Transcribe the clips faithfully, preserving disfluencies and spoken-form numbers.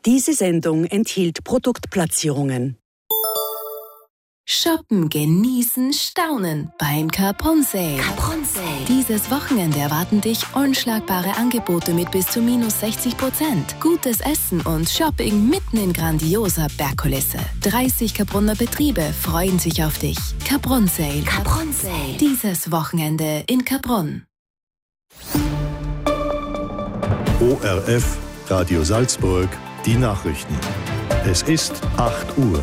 Diese Sendung enthielt Produktplatzierungen. Shoppen, genießen, staunen beim Capron Sale. Capron Sale. Dieses Wochenende erwarten dich unschlagbare Angebote mit bis zu minus sechzig Prozent. Gutes Essen und Shopping mitten in grandioser Bergkulisse. dreißig Capronner Betriebe freuen sich auf dich. Capron Sale. Capron Sale. Dieses Wochenende in Capron. O R F, Radio Salzburg, die Nachrichten. Es ist acht Uhr.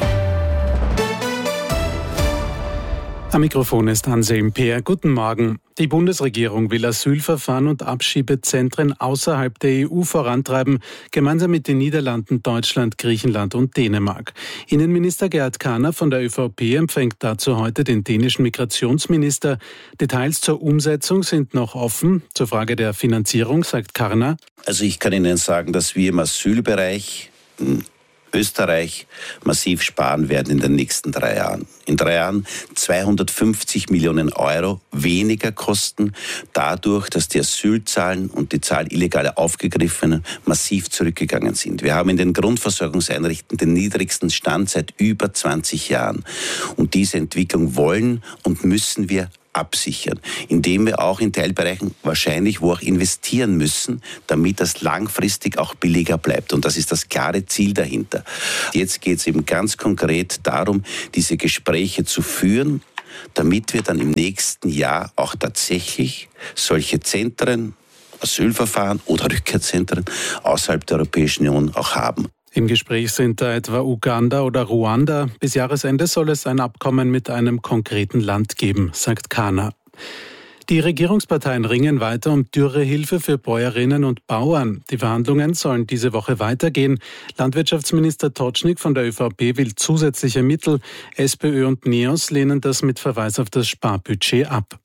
Am Mikrofon ist Anselm Peer. Guten Morgen. Die Bundesregierung will Asylverfahren und Abschiebezentren außerhalb der E U vorantreiben, gemeinsam mit den Niederlanden, Deutschland, Griechenland und Dänemark. Innenminister Gerhard Kahner von der ÖVP empfängt dazu heute den dänischen Migrationsminister. Details zur Umsetzung sind noch offen. Zur Frage der Finanzierung sagt Kahner: Also ich kann Ihnen sagen, dass wir im Asylbereich Österreich massiv sparen werden in den nächsten drei Jahren. In drei Jahren zweihundertfünfzig Millionen Euro weniger kosten, dadurch, dass die Asylzahlen und die Zahl illegaler Aufgegriffenen massiv zurückgegangen sind. Wir haben in den Grundversorgungseinrichtungen den niedrigsten Stand seit über zwanzig Jahren. Und diese Entwicklung wollen und müssen wir absichern, indem wir auch in Teilbereichen wahrscheinlich wo auch investieren müssen, damit das langfristig auch billiger bleibt. Und das ist das klare Ziel dahinter. Jetzt geht es eben ganz konkret darum, diese Gespräche zu führen, damit wir dann im nächsten Jahr auch tatsächlich solche Zentren, Asylverfahren oder Rückkehrzentren außerhalb der Europäischen Union auch haben. Im Gespräch sind da etwa Uganda oder Ruanda. Bis Jahresende soll es ein Abkommen mit einem konkreten Land geben, sagt Kahner. Die Regierungsparteien ringen weiter um Dürrehilfe für Bäuerinnen und Bauern. Die Verhandlungen sollen diese Woche weitergehen. Landwirtschaftsminister Totschnig von der ÖVP will zusätzliche Mittel. SPÖ und NEOS lehnen das mit Verweis auf das Sparbudget ab.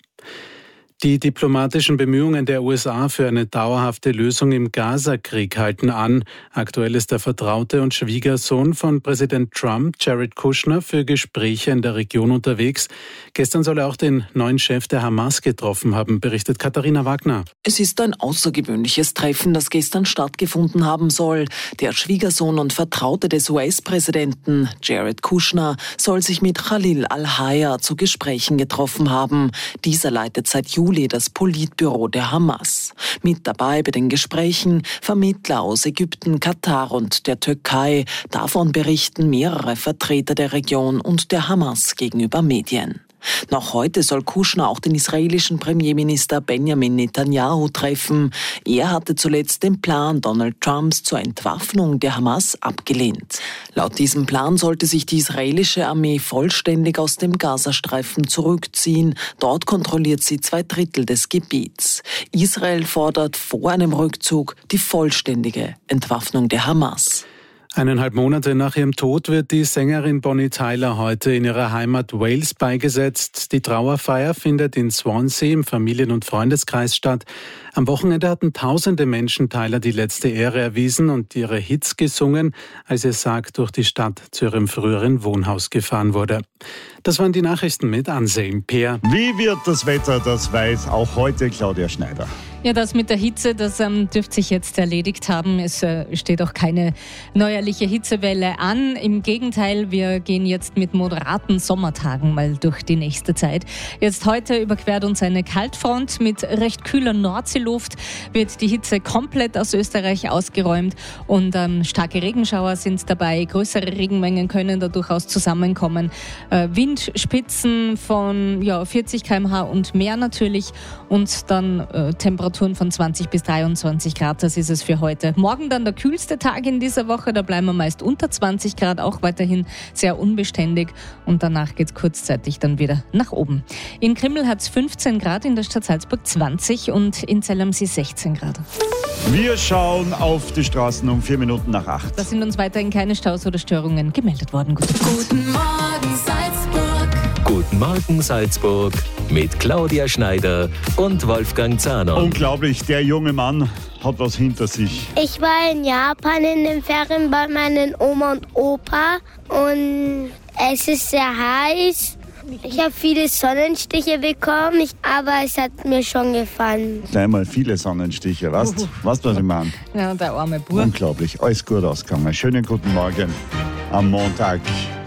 Die diplomatischen Bemühungen der U S A für eine dauerhafte Lösung im Gaza-Krieg halten an. Aktuell ist der Vertraute und Schwiegersohn von Präsident Trump, Jared Kushner, für Gespräche in der Region unterwegs. Gestern soll er auch den neuen Chef der Hamas getroffen haben, berichtet Katharina Wagner. Es ist ein außergewöhnliches Treffen, das gestern stattgefunden haben soll. Der Schwiegersohn und Vertraute des U S-Präsidenten, Jared Kushner, soll sich mit Khalil al-Hayya zu Gesprächen getroffen haben. Dieser leitet seit Juli das Politbüro der Hamas. Mit dabei bei den Gesprächen Vermittler aus Ägypten, Katar und der Türkei. Davon berichten mehrere Vertreter der Region und der Hamas gegenüber Medien. Noch heute soll Kushner auch den israelischen Premierminister Benjamin Netanyahu treffen. Er hatte zuletzt den Plan Donald Trumps zur Entwaffnung der Hamas abgelehnt. Laut diesem Plan sollte sich die israelische Armee vollständig aus dem Gazastreifen zurückziehen. Dort kontrolliert sie zwei Drittel des Gebiets. Israel fordert vor einem Rückzug die vollständige Entwaffnung der Hamas. Eineinhalb Monate nach ihrem Tod wird die Sängerin Bonnie Tyler heute in ihrer Heimat Wales beigesetzt. Die Trauerfeier findet in Swansea im Familien- und Freundeskreis statt. Am Wochenende hatten tausende Menschen Tyler die letzte Ehre erwiesen und ihre Hits gesungen, als ihr Sarg durch die Stadt zu ihrem früheren Wohnhaus gefahren wurde. Das waren die Nachrichten mit Anselm Peer. Wie wird das Wetter, das weiß auch heute Claudia Schneider. Ja, das mit der Hitze, das ähm, dürfte sich jetzt erledigt haben. Es äh, steht auch keine neuerliche Hitzewelle an. Im Gegenteil, wir gehen jetzt mit moderaten Sommertagen mal durch die nächste Zeit. Jetzt heute überquert uns eine Kaltfront mit recht kühler Nordseeluft, wird die Hitze komplett aus Österreich ausgeräumt und ähm, starke Regenschauer sind dabei. Größere Regenmengen können da durchaus zusammenkommen. Äh, Windspitzen von ja, vierzig Kilometer pro Stunde und mehr natürlich und dann äh, Temperaturen von zwanzig bis dreiundzwanzig Grad, das ist es für heute. Morgen dann der kühlste Tag in dieser Woche, da bleiben wir meist unter zwanzig Grad, auch weiterhin sehr unbeständig und danach geht es kurzzeitig dann wieder nach oben. In Krimml hat es fünfzehn Grad, in der Stadt Salzburg zwanzig und in Zell am See sechzehn Grad. Wir schauen auf die Straßen um vier Minuten nach acht. Da sind uns weiterhin keine Staus oder Störungen gemeldet worden. Guten, Guten Morgen Salzburg. Guten Morgen Salzburg mit Claudia Schneider und Wolfgang Zahner. Unglaublich, der junge Mann hat was hinter sich. Ich war in Japan in den Ferien bei meinen Oma und Opa und es ist sehr heiß Ich habe viele Sonnenstiche bekommen, ich, aber es hat mir schon gefallen. Gleich mal viele Sonnenstiche, weißt du, was ich meine? Ja, der arme Bub. Unglaublich, alles gut ausgegangen. Schönen guten Morgen am Montag.